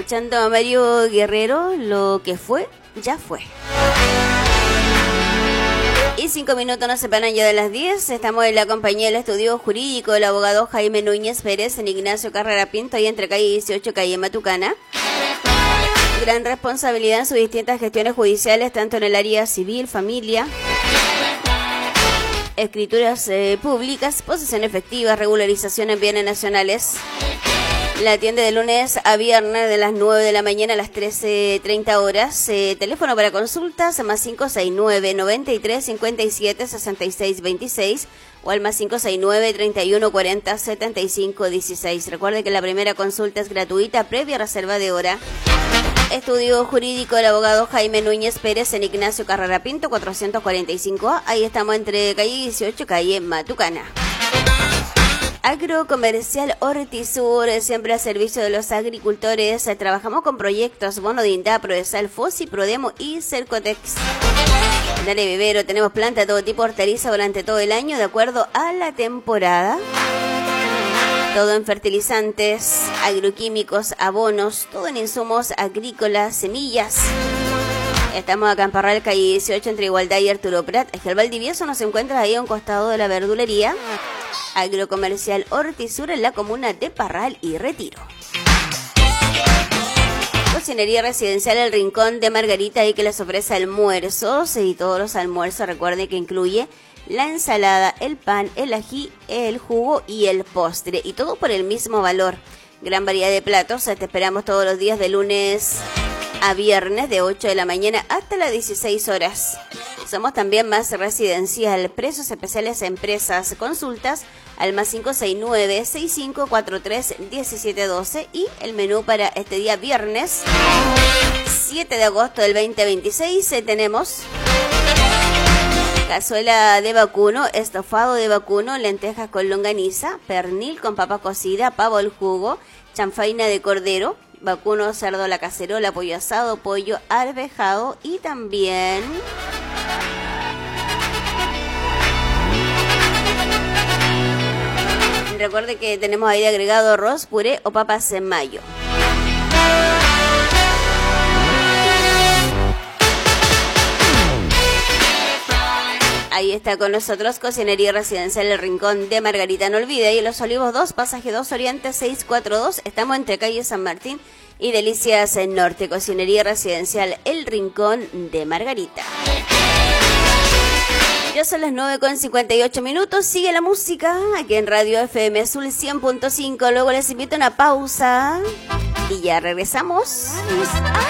escuchando a Mario Guerrero, lo que fue, ya fue. Y 5 minutos nos separan ya de las 10. Estamos en la compañía del estudio jurídico del abogado Jaime Núñez Pérez en Ignacio Carrera Pinto, ahí entre calle 18, calle Matucana. Gran responsabilidad en sus distintas gestiones judiciales, tanto en el área civil, familia, escrituras públicas, posesión efectiva, regularización en bienes nacionales. La atiende de lunes a viernes de las 9 de la mañana a las 13:30 horas. Teléfono para consultas más 569 93 57 66 26 o al más 569 31 40 75 16. Recuerde que la primera consulta es gratuita, previa reserva de hora. Estudio jurídico del abogado Jaime Núñez Pérez en Ignacio Carrera Pinto 445A. Ahí estamos entre calle 18 y calle Matucana. Agrocomercial Hortisur, siempre al servicio de los agricultores. Trabajamos con proyectos Bono de INDA, Prodesal, Fosi, Prodemo y Cercotex. Dale Vivero, tenemos planta de todo tipo de hortaliza durante todo el año de acuerdo a la temporada. Todo en fertilizantes, agroquímicos, abonos, todo en insumos agrícolas, semillas. Estamos acá en Parral, calle 18, entre Igualdad y Arturo Prat. El Valdivieso nos encuentra ahí a un costado de la verdulería. Agrocomercial Hortisur en la comuna de Parral y Retiro. Cocinería residencial El Rincón de Margarita, ahí que les ofrece almuerzos, y todos los almuerzos recuerden que incluye la ensalada, el pan, el ají, el jugo y el postre, y todo por el mismo valor. Gran variedad de platos, te esperamos todos los días de lunes a viernes de 8 de la mañana hasta las 16 horas. Somos también más residencial, precios especiales a empresas, consultas al más 569-6543-1712 y el menú para este día viernes 7 de agosto del 2026 tenemos cazuela de vacuno, estofado de vacuno, lentejas con longaniza, pernil con papa cocida, pavo al jugo, chanfaina de cordero, vacuno, cerdo a la cacerola, pollo asado, pollo arvejado y también recuerde que tenemos ahí de agregado arroz, puré o papas en mayo. Ahí está con nosotros Cocinería Residencial El Rincón de Margarita. No olvide, ahí en Los Olivos 2, pasaje 2 Oriente 642. Estamos entre calle San Martín y Delicias en Norte. Cocinería Residencial El Rincón de Margarita. Ya son las 9:58. Sigue la música aquí en Radio FM Azul 100.5. Luego les invito a una pausa y ya regresamos.